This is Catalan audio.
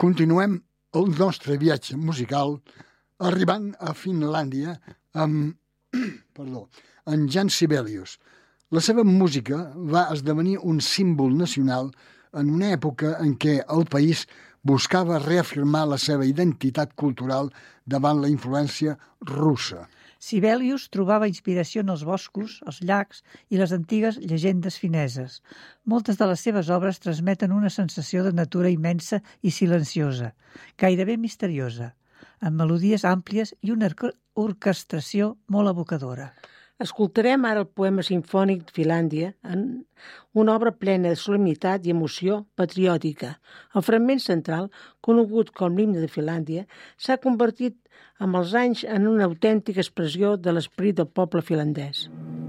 Continuem el nostre viatge musical arribant a Finlàndia amb en Jan Sibelius. La seva música va esdevenir un símbol nacional en una època en què el país buscava reafirmar la seva identitat cultural davant la influència russa. Sibelius trobava inspiració en els boscos, els llacs i les antigues llegendes fineses. Moltes de les seves obres transmeten una sensació de natura immensa i silenciosa, gairebé misteriosa, amb melodies àmplies i una orquestració molt evocadora. Escoltarem ara el poema simfònic de Finlàndia, en una obra plena de solemnitat i emoció patriòtica. El fragment central, conegut com l'himne de Finlàndia, s'ha convertit amb els anys en una autèntica expressió de l'esperit del poble finlandès.